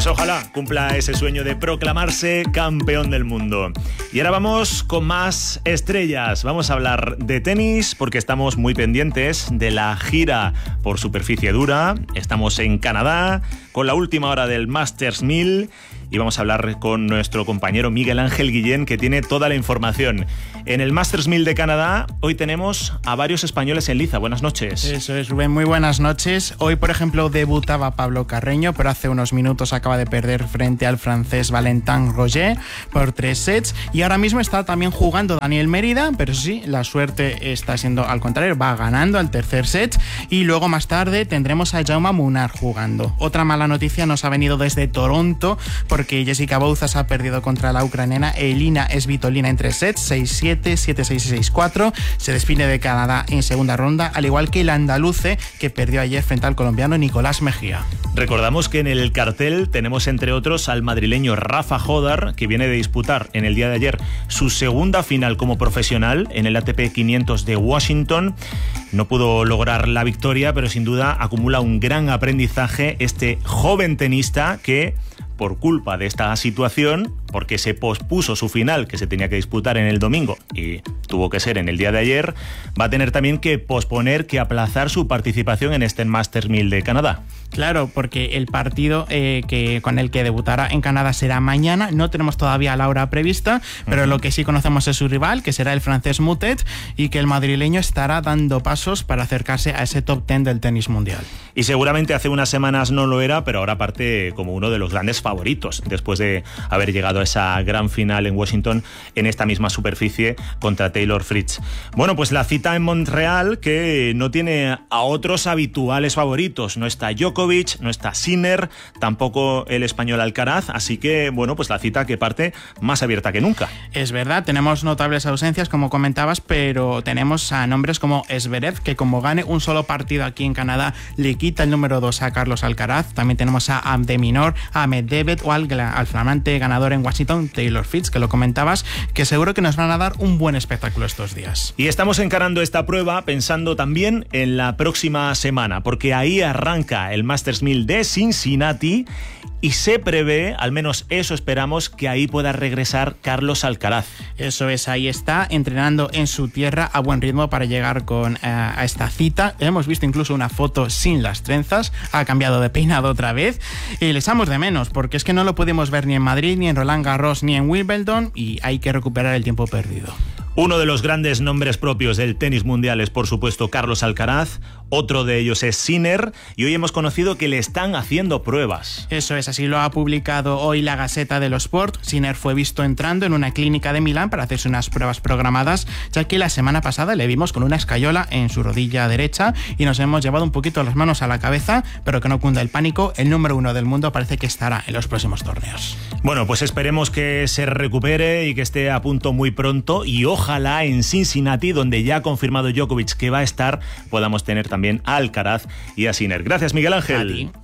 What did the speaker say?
Pues ojalá cumpla ese sueño de proclamarse campeón del mundo. Y ahora vamos con más estrellas. Vamos a hablar de tenis porque estamos muy pendientes de la gira por superficie dura. Estamos en Canadá con la última hora del Masters 1000 y vamos a hablar con nuestro compañero Miguel Ángel Guillén, que tiene toda la información. En el Masters 1000 de Canadá hoy tenemos a varios españoles en liza. Buenas noches. Eso es, Rubén, muy buenas noches. Hoy, por ejemplo, debutaba Pablo Carreño, pero hace unos minutos acaba de perder frente al francés Valentin Roger por 3 sets. Y ahora mismo está también jugando Daniel Mérida, pero sí, la suerte está siendo al contrario, va ganando al tercer set. Y luego más tarde tendremos a Jaume Munar jugando. Otra mala noticia nos ha venido desde Toronto, porque Jessica Bouzas ha perdido contra la ucraniana Elina Svitolina en 3 sets, 6-7, 7-6, 6-4. Se despide de Canadá en segunda ronda, al igual que el andaluce, que perdió ayer frente al colombiano Nicolás Mejía. Recordamos que en el cartel tenemos entre otros al madrileño Rafa Jodar, que viene de disputar en el día de ayer su segunda final como profesional en el ATP 500 de Washington. No pudo lograr la victoria, pero sin duda acumula un gran aprendizaje este joven tenista que, por culpa de esta situación, porque se pospuso su final, que se tenía que disputar en el domingo y tuvo que ser en el día de ayer, va a tener también que posponer, que aplazar su participación en este Masters 1000 de Canadá. Claro, porque el partido con el que debutará en Canadá será mañana. No tenemos todavía la hora prevista, pero lo que sí conocemos es su rival, que será el francés Moutet, y que el madrileño estará dando pasos para acercarse a ese top 10 del tenis mundial. Y seguramente hace unas semanas no lo era, pero ahora parte como uno de los grandes favoritos, después de haber llegado a esa gran final en Washington en esta misma superficie contra Taylor Fritz. Bueno, pues la cita en Montreal, que no tiene a otros habituales favoritos. No está Djokovic, no está Sinner, tampoco el español Alcaraz, así que, bueno, pues la cita que parte más abierta que nunca. Es verdad, tenemos notables ausencias, como comentabas, pero tenemos a nombres como Zverev, que como gane un solo partido aquí en Canadá, le quita el número 2 a Carlos Alcaraz. También tenemos a De Minaur, a Medvedev o al flamante ganador en Washington, Taylor Fritz, que lo comentabas, que seguro que nos van a dar un buen espectáculo estos días. Y estamos encarando esta prueba pensando también en la próxima semana, porque ahí arranca el Masters 1000 de Cincinnati y se prevé, al menos eso esperamos, que ahí pueda regresar Carlos Alcaraz. Eso es, ahí está, entrenando en su tierra a buen ritmo para llegar a esta cita. Hemos visto incluso una foto sin las trenzas, ha cambiado de peinado otra vez y le echamos de menos, porque es que no lo pudimos ver ni en Madrid, ni en Roland Garros, ni en Wimbledon, y hay que recuperar el tiempo perdido. Uno de los grandes nombres propios del tenis mundial es, por supuesto, Carlos Alcaraz. Otro de ellos es Sinner. Y hoy hemos conocido que le están haciendo pruebas. Eso es, así lo ha publicado hoy la Gaceta dello Sport. Sinner fue visto entrando en una clínica de Milán para hacerse unas pruebas programadas, ya que la semana pasada le vimos con una escayola en su rodilla derecha y nos hemos llevado un poquito las manos a la cabeza, pero que no cunda el pánico. El número 1 del mundo parece que estará en los próximos torneos. Bueno, pues esperemos que se recupere y que esté a punto muy pronto, y ojalá en Cincinnati, donde ya ha confirmado Djokovic que va a estar, podamos tener también a Alcaraz y a Sinner. Gracias, Miguel Ángel. A ti.